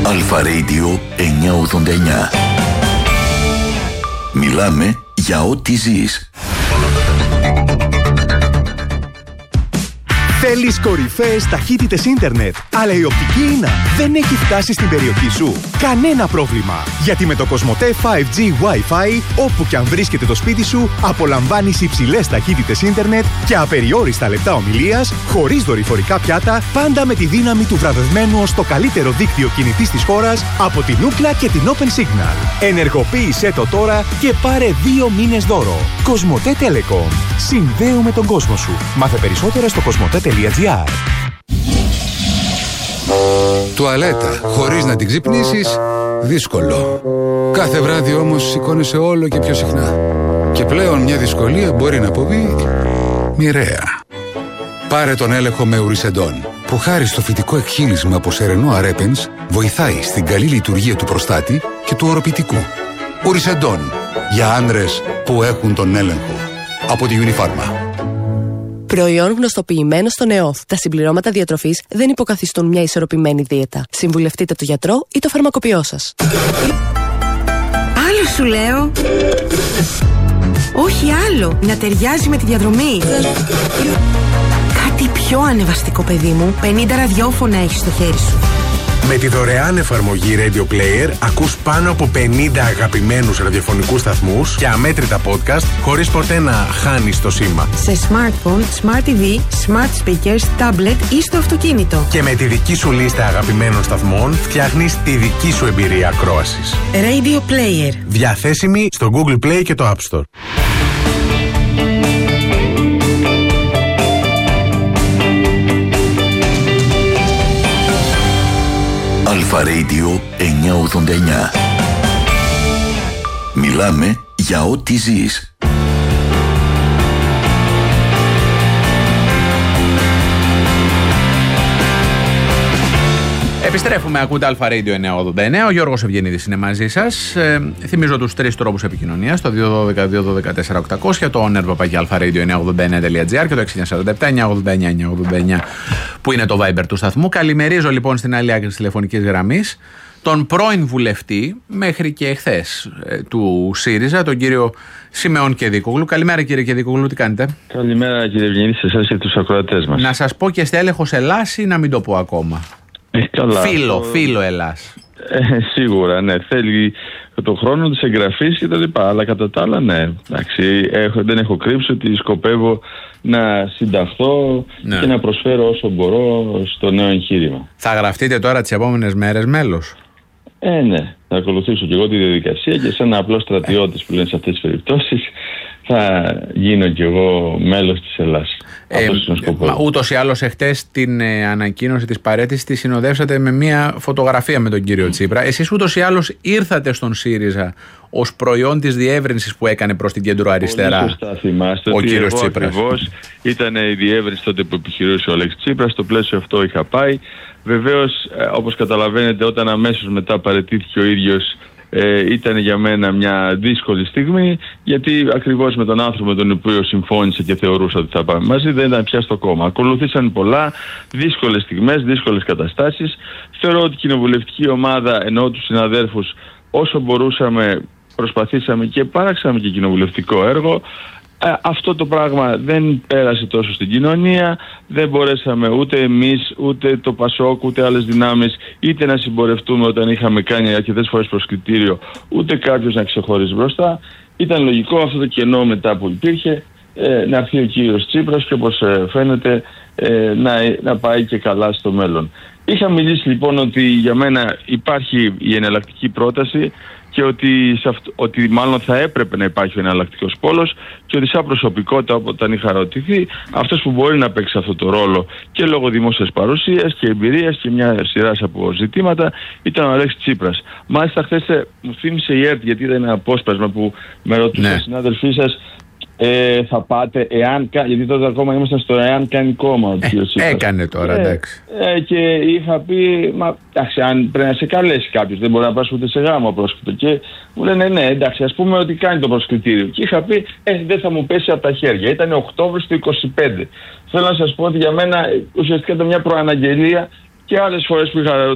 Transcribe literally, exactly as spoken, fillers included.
Αλφα Radio εννιακόσια ογδόντα εννιά. Μιλάμε για ό,τι ζεις. Θέλεις κορυφαίες ταχύτητες ίντερνετ, αλλά η οπτική ίνα δεν έχει φτάσει στην περιοχή σου? Κανένα πρόβλημα, γιατί με το Κοσμοτέ φάιβ τζι Wi-Fi, όπου και αν βρίσκεται το σπίτι σου, απολαμβάνεις υψηλές ταχύτητες ίντερνετ και απεριόριστα λεπτά ομιλίας, χωρίς δορυφορικά πιάτα, πάντα με τη δύναμη του βραβευμένου ως το καλύτερο δίκτυο κινητής της χώρας από την Ookla και την Open Signal. Ενεργοποίησέ το τώρα και πάρε δύο μήνες δώρο. Κοσμοτέ Telecom. Συνδέουμε τον κόσμο σου. Μάθε περισσότερα στο κοσμοτέ τελεία τζι άρ. Τουαλέτα χωρίς να την ξυπνήσεις, δύσκολο. Κάθε βράδυ όμως σηκώνεσαι όλο και πιο συχνά. Και πλέον μια δυσκολία μπορεί να αποβεί μοιραία. Πάρε τον έλεγχο με Ουρισεντόν, που χάρη στο φυτικό εκχύλισμα από σερενό αρέπενς βοηθάει στην καλή λειτουργία του προστάτη και του οροπητικού. Ουρισεντόν, για άνδρες που έχουν τον έλεγχο. Από τη Unifarma. Προϊόν γνωστοποιημένο στον ΕΟΦ. Τα συμπληρώματα διατροφής δεν υποκαθιστούν μια ισορροπημένη δίαιτα. Συμβουλευτείτε τον γιατρό ή το φαρμακοποιό σας. Άλλο σου λέω. Όχι άλλο. Να ταιριάζει με τη διαδρομή. Κάτι πιο ανεβαστικό, παιδί μου. πενήντα ραδιόφωνα έχεις στο χέρι σου. Με τη δωρεάν εφαρμογή Radio Player ακούς πάνω από πενήντα αγαπημένους ραδιοφωνικούς σταθμούς και αμέτρητα podcast χωρίς ποτέ να χάνεις το σήμα. Σε smartphone, smart τι βι, smart speakers, tablet ή στο αυτοκίνητο. Και με τη δική σου λίστα αγαπημένων σταθμών φτιάχνεις τη δική σου εμπειρία ακρόασης. Radio Player. Διαθέσιμη στο Google Play και το App Store. Αλφα Radio εννιακόσια ογδόντα εννιά. Μιλάμε για ό,τι ζεις. Επιστρέφουμε, ακούτε Αλφα Radio εννιακόσια ογδόντα εννιά. Ο Γιώργος Ευγενίδης είναι μαζί σας. Ε, θυμίζω τους τρεις τρόπους επικοινωνίας: το δύο ένα δύο δύο ένα δύο τέσσερα οκτώ μηδέν μηδέν, το ονέρβαπακι αλφα radio εννιακόσια ογδόντα εννιά τελεία τζι άρ και το έξι εννιά τέσσερα επτά εννιακόσια ογδόντα εννιά εννιακόσια ογδόντα εννιά που είναι το Viber του σταθμού. Καλημερίζω λοιπόν στην άλλη άκρη της τηλεφωνικής γραμμής τον πρώην βουλευτή μέχρι και εχθές ε, του ΣΥΡΙΖΑ, τον κύριο Σιμεών Κεδίκογλου. Καλημέρα κύριε Κεδίκογλου, τι κάνετε? Καλημέρα κύριε Ευγενίδη, σε εσάς και τους ακροατές μας. Να σας πω και στέλεχος Ελλάς ή να μην το πω ακόμα? Ε, καλά. Φίλο, φίλο Ελλάς. Ε, σίγουρα, ναι. Θέλει το χρόνο της εγγραφής και τα λοιπά. Αλλά κατά τα άλλα, ναι. Εντάξει, έχω, δεν έχω κρύψει ότι σκοπεύω να συνταχθώ ναι. και να προσφέρω όσο μπορώ στο νέο εγχείρημα. Θα γραφτείτε τώρα τις επόμενες μέρες μέλος? Ε, ναι. Θα ακολουθήσω και εγώ τη διαδικασία και σαν απλός στρατιώτης που λένε σε αυτές τις περιπτώσεις θα γίνω κι εγώ μέλος της Ελλάς. Ε, μα ούτως ή άλλως εχθές την ε, ανακοίνωση της παραίτησης τη συνοδεύσατε με μια φωτογραφία με τον κύριο Τσίπρα. Εσείς ούτως ή άλλως ήρθατε στον ΣΥΡΙΖΑ ως προϊόν της διεύρυνσης που έκανε προς την κέντρο αριστερά. Πολύ σωστά θυμάστε ο ότι κύριος εγώ Τσίπρας. Ακριβώς ήταν η διεύρυνση τότε που επιχειρούσε ο Αλέξης Τσίπρας. Στο πλαίσιο αυτό είχα πάει. Βεβαίως, ε, όπως καταλαβαίνετε, όταν αμέσως μετά παραιτήθηκε ο ίδιος, Ε, ήταν για μένα μια δύσκολη στιγμή, γιατί ακριβώς με τον άνθρωπο με τον οποίο συμφώνησε και θεωρούσα ότι θα πάμε μαζί δεν ήταν πια στο κόμμα. Ακολουθήσαν πολλά δύσκολες στιγμές, δύσκολες καταστάσεις. Θεωρώ ότι η κοινοβουλευτική ομάδα, ενώ τους συναδέλφους, όσο μπορούσαμε προσπαθήσαμε και πάραξαμε και κοινοβουλευτικό έργο. Ε, αυτό το πράγμα δεν πέρασε τόσο στην κοινωνία, δεν μπορέσαμε ούτε εμείς, ούτε το Πασόκ, ούτε άλλες δυνάμεις είτε να συμπορευτούμε όταν είχαμε κάνει αρκετές φορές προσκριτήριο, ούτε κάποιος να ξεχωρίσει μπροστά. Ήταν λογικό αυτό το κενό μετά που υπήρχε ε, να έρθει ο κύριος Τσίπρας και όπως ε, φαίνεται ε, να, να πάει και καλά στο μέλλον. Είχα μιλήσει λοιπόν ότι για μένα υπάρχει η εναλλακτική πρόταση και ότι, σε αυτό, ότι μάλλον θα έπρεπε να υπάρχει ο εναλλακτικός πόλος και ότι σαν προσωπικότητα όταν είχα ρωτηθεί, αυτός που μπορεί να παίξει αυτό το ρόλο και λόγω δημόσιας παρουσίας και εμπειρίας και μια σειρά από ζητήματα ήταν ο Αλέξης Τσίπρας. Μάλιστα χθες μου θύμισε η ΕΡΤ, γιατί ήταν ένα απόσπασμα που με ρωτούσε ναι. συνάδελφοί σας, Ε, θα πάτε, εάν κάνει, γιατί τότε ακόμα ήμασταν στο εάν κάνει κόμμα ο κύριος Τσίπρας. Έκανε τώρα, εντάξει. Ε, ε, και είχα πει, μα εντάξει, αν πρέπει να σε καλέσει κάποιος, δεν μπορεί να πας ούτε σε γάμο πρόσκριτο. Και μου λένε, ναι, εντάξει, ας πούμε ότι κάνει το προσκριτήριο. Και είχα πει, ε, δεν θα μου πέσει από τα χέρια. Ήταν Οκτώβρης του είκοσι πέντε. Θέλω να σας πω ότι για μένα ουσιαστικά ήταν μια προαναγγελία και άλλες φορές που είχα